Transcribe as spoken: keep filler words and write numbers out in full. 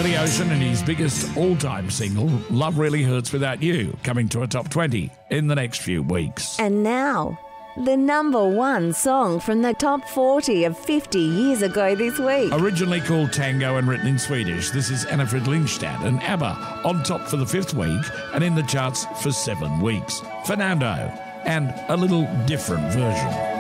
Anthony Ocean and his biggest all-time single, Love Really Hurts Without You, coming to a top twenty in the next few weeks. And now, the number one song from the top forty of fifty years ago this week. Originally called Tango and written in Swedish, this is Annifrid Lindstad and ABBA on top for the fifth week and in the charts for seven weeks. Fernando, and a little different version.